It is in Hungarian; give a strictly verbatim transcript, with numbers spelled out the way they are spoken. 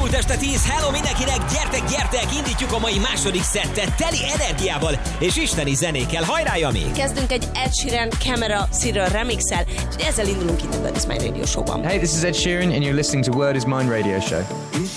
Múlt este tíz, hello mindenkinek, gyertek, gyertek, indítjuk a mai második szettet teli energiával és isteni zenékkel. Hajrá, Jami! Kezdünk egy Ed Sheeran Camera Cyril remixel, és ezzel indulunk itt a Word is Mine Radio Show-ban. Hey, this is Ed Sheeran and you're listening to Word is Mine Radio Show.